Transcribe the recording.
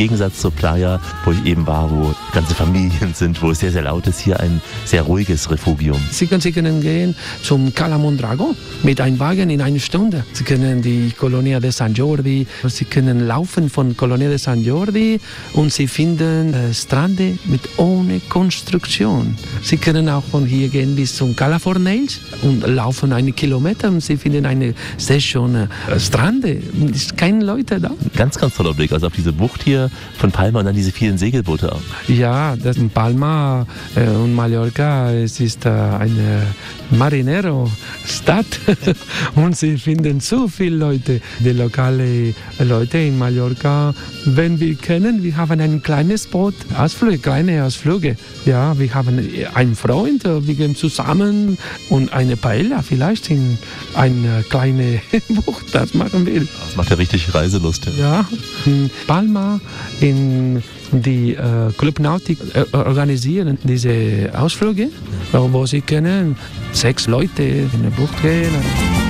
Gegensatz zur Playa, wo ich eben war, wo ganze Familien sind, wo es sehr, sehr laut ist, hier ein sehr ruhiges Refugium. Sie können gehen zum Cala Mondragon mit einem Wagen in einer Stunde. Sie können die Colonia de San Jordi, Sie können laufen von Colonia de San Jordi und Sie finden Strände mit ohne Konstruktion. Sie können auch von hier gehen bis zum Cala Fornells und laufen einen Kilometer und Sie finden eine sehr schöne Strände. Es sind keine Leute da. Ganz, ganz toller Blick, also auf diese Bucht hier von Palma und dann diese vielen Segelboote auch. Ja, das in Palma und Mallorca, es ist eine Marinero-Stadt und Sie finden so viele Leute, die lokalen Leute in Mallorca. Wenn wir können, wir haben ein kleines Boot, kleine Ausflüge. Ja, wir haben einen Freund, wir gehen zusammen und eine Paella vielleicht in eine kleine Bucht, das machen wir. Das macht ja richtig Reiselust. Ja, in Palma, in die Club Nautic organisieren diese Ausflüge, wo sie können 6 Leute in eine Bucht gehen.